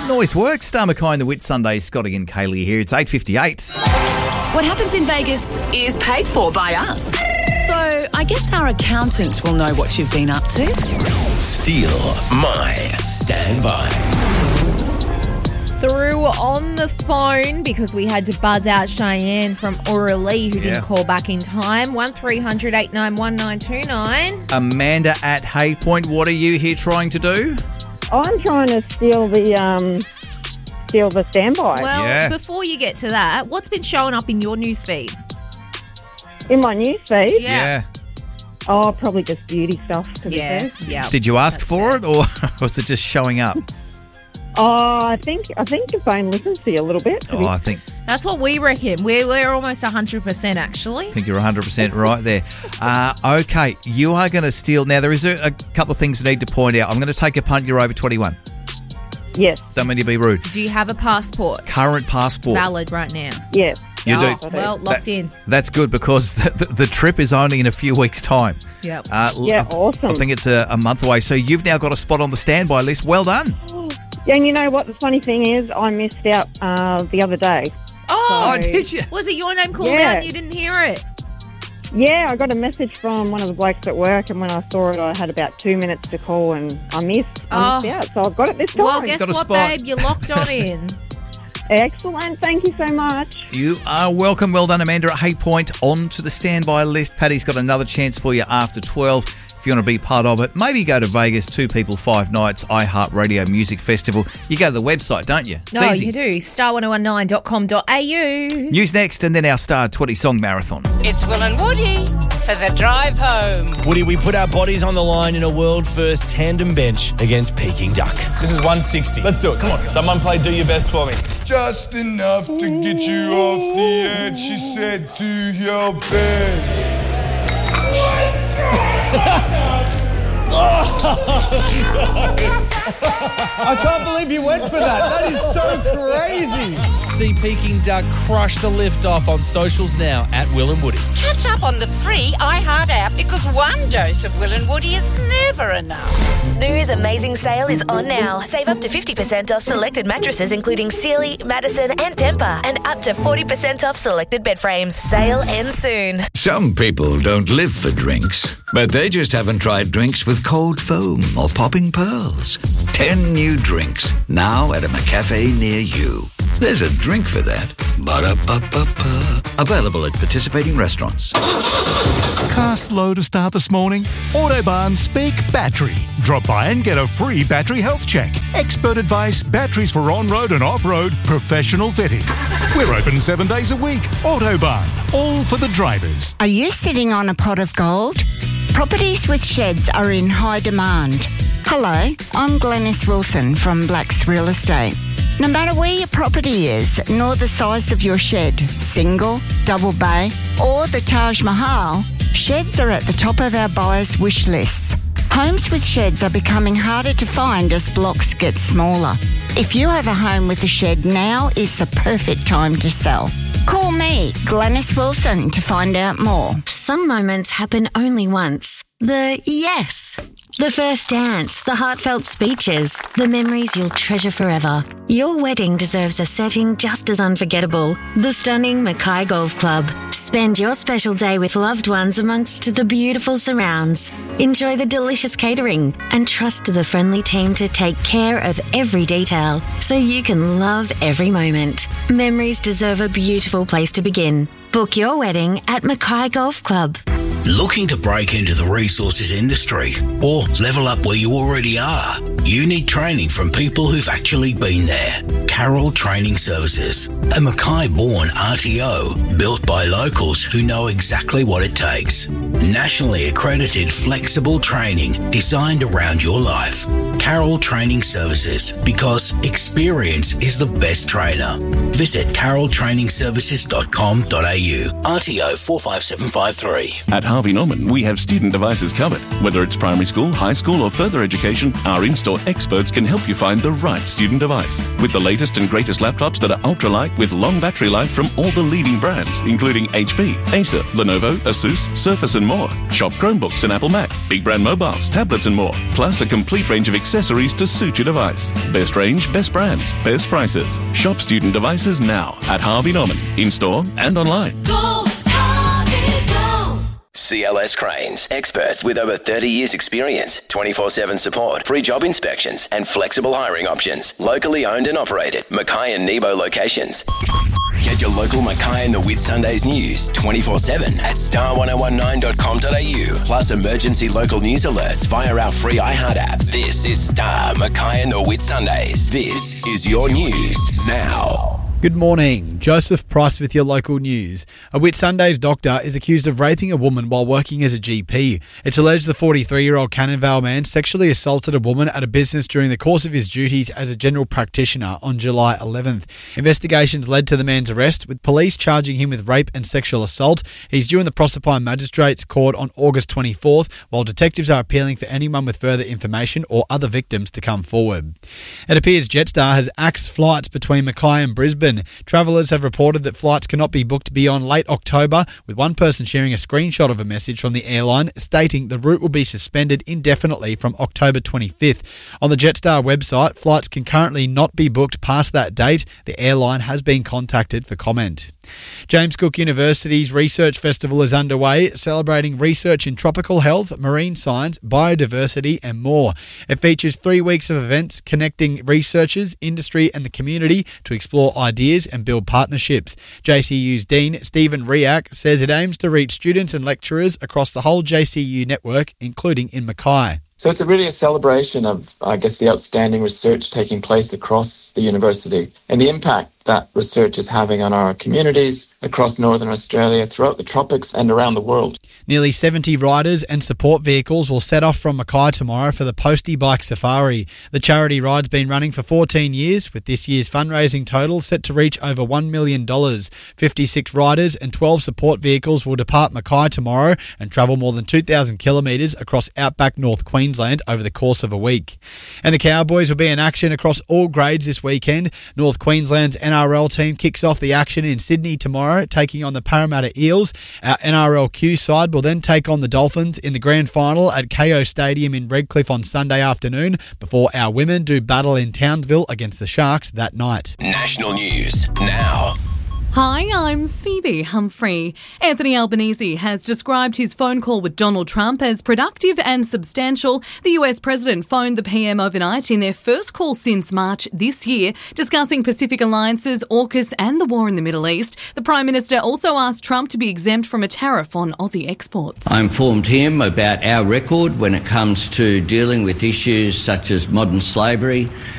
Nice work. Star Mackay and the Whit Sunday. Scotty and Kaylee here. It's 8:58. What happens in Vegas is paid for by us. So I guess our accountant will know what you've been up to. Steal my standby. Through on the phone because we had to buzz out Cheyenne from Auralee who didn't call back in time. 1300 891 929. Amanda at Hay Point, what are you here trying to do? I'm trying to steal the standby. Well, before you get to that, what's been showing up in your newsfeed? In my newsfeed? Yeah. Oh, probably just beauty stuff. To be fair. Yeah. Did you ask for it or was it just showing up? Oh, I think your phone listens to you a little bit. I think That's what we reckon. We're almost 100% actually. I think you're 100% right there. Okay, you are going to steal. Now, there is a couple of things we need to point out. I'm going to take a punt. You're over 21. Yes. Don't mean to be rude. Do you have a passport? Current passport. Valid right now? Yes. You do. Well, locked in. That's good because the trip is only in a few weeks' time. Yep. Awesome. I think it's a month away. So you've now got a spot on the standby list. Well done. Yeah, and you know what? The funny thing is I missed out the other day. Oh, did you? Was it your name called out and you didn't hear it? Yeah, I got a message from one of the blokes at work, and when I saw it, I had about 2 minutes to call, and I missed out. So I've got it this time. Well, guess what, babe? You're locked on in. Excellent. Thank you so much. You are welcome. Well done, Amanda at Hay Point. On to the standby list. Paddy's got another chance for you after 12. If you want to be part of it, maybe go to Vegas, 2 people, 5 nights, iHeartRadio Music Festival. You go to the website, don't you? No, you do. star1019.com.au. News next, and then our Star 20 Song Marathon. It's Will and Woody for the drive home. Woody, we put our bodies on the line in a world-first tandem bench against Peking Duck. This is 160. Let's do it. Come on. Someone play Do Your Best for me. Just enough to get you off the edge, she said, do your best. I can't believe you went for that. That is so crazy. See Peking Duck crush the lift off on socials now at Will and Woody. Catch up on the free iHeart app because one dose of Will and Woody is never enough. Snooze Amazing Sale is on now. Save up to 50% off selected mattresses including Sealy, Madison and Tempur, and up to 40% off selected bed frames. Sale ends soon. Some people don't live for drinks, but they just haven't tried drinks with cold foam or popping pearls. 10 new drinks now at a McCafe near you. There's a drink for that. Ba-da-ba-ba-ba. Available at participating restaurants. Car slow to start this morning? Autobahn Speak Battery. Drop by and get a free battery health check. Expert advice, batteries for on-road and off-road, professional fitting. We're open 7 days a week. Autobahn, all for the drivers. Are you sitting on a pot of gold? Properties with sheds are in high demand. Hello, I'm Glenys Wilson from Blacks Real Estate. No matter where your property is, nor the size of your shed, single, double bay, or the Taj Mahal, sheds are at the top of our buyers' wish lists. Homes with sheds are becoming harder to find as blocks get smaller. If you have a home with a shed, now is the perfect time to sell. Call me, Glenys Wilson, to find out more. Some moments happen only once. The yes. The first dance, the heartfelt speeches, the memories you'll treasure forever. Your wedding deserves a setting just as unforgettable. The stunning Mackay Golf Club. Spend your special day with loved ones amongst the beautiful surrounds. Enjoy the delicious catering and trust the friendly team to take care of every detail so you can love every moment. Memories deserve a beautiful place to begin. Book your wedding at Mackay Golf Club. Looking to break into the resources industry or level up where you already are? You need training from people who've actually been there. Carroll Training Services, a Mackay-born RTO built by locals who know exactly what it takes. Nationally accredited flexible training designed around your life. Carroll Training Services, because experience is the best trainer. Visit carrolltrainingservices.com.au. RTO 45753. At Harvey Norman, we have student devices covered. Whether it's primary school, high school or further education, our in-store experts can help you find the right student device. With the latest and greatest laptops that are ultralight with long battery life from all the leading brands, including HP, Acer, Lenovo, Asus, Surface and more. Shop Chromebooks and Apple Mac, big brand mobiles, tablets and more. Plus a complete range of accessories to suit your device. Best range, best brands, best prices. Shop student devices now at Harvey Norman, in-store and online. Go, Harvey, go! CLS Cranes, experts with over 30 years experience, 24/7 support, free job inspections and flexible hiring options. Locally owned and operated. Mackay and Nebo locations. Get your local Mackay and the Whitsundays news 24/7 at star1019.com.au. Plus emergency local news alerts via our free iHeart app. This is Star Mackay and the Whitsundays. This is your news now. Good morning. Joseph Price with your local news. A Whitsundays doctor is accused of raping a woman while working as a GP. It's alleged the 43-year-old Cannonvale man sexually assaulted a woman at a business during the course of his duties as a general practitioner on July 11th. Investigations led to the man's arrest, with police charging him with rape and sexual assault. He's due in the Proserpine Magistrates Court on August 24th, while detectives are appealing for anyone with further information or other victims to come forward. It appears Jetstar has axed flights between Mackay and Brisbane. Travellers have reported that flights cannot be booked beyond late October, with one person sharing a screenshot of a message from the airline stating the route will be suspended indefinitely from October 25th. On the Jetstar website, flights can currently not be booked past that date. The airline has been contacted for comment. James Cook University's Research Festival is underway, celebrating research in tropical health, marine science, biodiversity and more. It features 3 weeks of events connecting researchers, industry and the community to explore ideas and build partnerships. JCU's Dean Stephen Riak says it aims to reach students and lecturers across the whole JCU network, including in Mackay. So it's really a celebration of, I guess, the outstanding research taking place across the university and the impact that research is having on our communities across Northern Australia, throughout the tropics and around the world. Nearly 70 riders and support vehicles will set off from Mackay tomorrow for the Postie Bike Safari. The charity ride's been running for 14 years, with this year's fundraising total set to reach over $1 million. 56 riders and 12 support vehicles will depart Mackay tomorrow and travel more than 2,000 kilometres across outback North Queensland over the course of a week. And the Cowboys will be in action across all grades this weekend. North Queensland's NRL team kicks off the action in Sydney tomorrow, taking on the Parramatta Eels. Our NRLQ side will then take on the Dolphins in the grand final at KO Stadium in Redcliffe on Sunday afternoon, before our women do battle in Townsville against the Sharks that night. National news now. Hi, I'm Phoebe Humphrey. Anthony Albanese has described his phone call with Donald Trump as productive and substantial. The US president phoned the PM overnight in their first call since March this year, discussing Pacific alliances, AUKUS and the war in the Middle East. The Prime Minister also asked Trump to be exempt from a tariff on Aussie exports. I informed him about our record when it comes to dealing with issues such as modern slavery,